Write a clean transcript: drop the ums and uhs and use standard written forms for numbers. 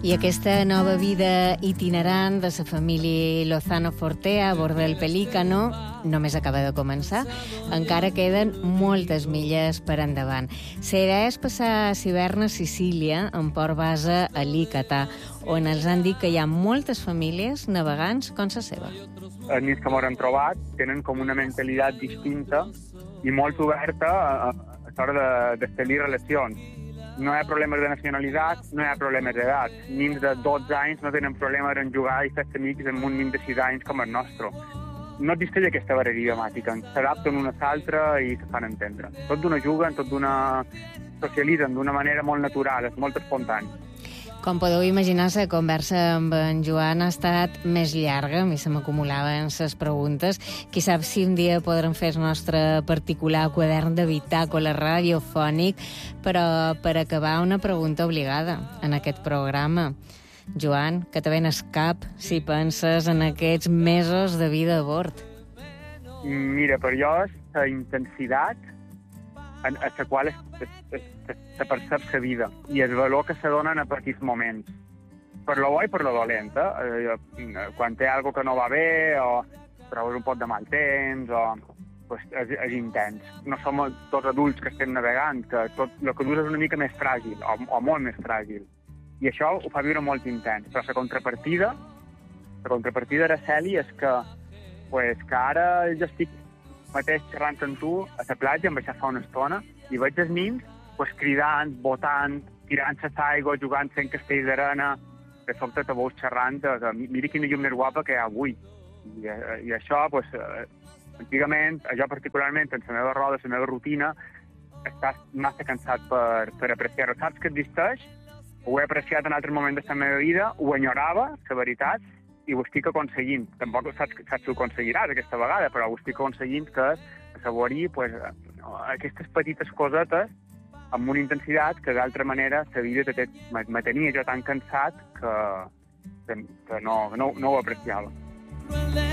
I aquesta nova vida itinerant de la família Lozano Fortea a bord del Pelícano només acaba de començar. Encara queden moltes milles per endavant. La idea és passar l'hivern a Sicília, en port base a Licata, on els han dit que hi ha moltes famílies navegants com la seva. Els nens que m'han trobat tenen com una mentalitat distinta i molt oberta a l'hora d'establir relacions. No hi ha problemes de nacionalitat, no hi ha problemes d'edat. Nens de 12 anys no tenen problemes en jugar i fer-se amics amb un nen de 6 anys com el nostre. No existeix aquesta barrera idiomàtica. S'adapten una a l'altra i se fan entendre. Tot d'una juguen, tot d'una socialitzen d'una manera molt natural, és molt espontani. Com podeu imaginar, la conversa amb en Joan ha estat més llarga, a mi se m'acumulaven les preguntes. Qui sap si un dia podrem fer el nostre particular quadern de bitàcola radiofònic, però per acabar una pregunta obligada en aquest programa. Joan, que te ven el cap si penses en aquests mesos de vida a bord. Mira, per jo és la intensitat a la qual se percep la vida i el valor que se donen a petits moments. Per lo bo i per lo dolent, quan té alguna que no va bé, o trobes un pot de mal temps, pues, és intens. No som tots adults que estem navegant, que tot el que dura és una mica més fràgil, o molt més fràgil. I això ho fa viure molt intens. Però la contrapartida Araceli, és que ara jo estic mateix xerrant amb tu a la platja, em vaig fa una estona, i veig els nens cridant, botant, tirant-se a l'aigua, jugant fent castells d'arena, de sobte te veus xerrant, mira quina llum més guapa que hi ha avui. I això, antigament, jo particularment, en la meva roda, la meva rutina, estàs massa cansat per apreciar-ho. Saps que existeix? Ho he apreciat en altres moments de la meva vida, ho enyorava, la veritat, i ho estic aconseguint. Tampoc saps si ho aconseguiràs aquesta vegada, però ho estic aconseguint, que és assaborir aquestes petites cosetes amb una intensitat que d'altra manera la vida me tenia jo tan cansat que no ho apreciava.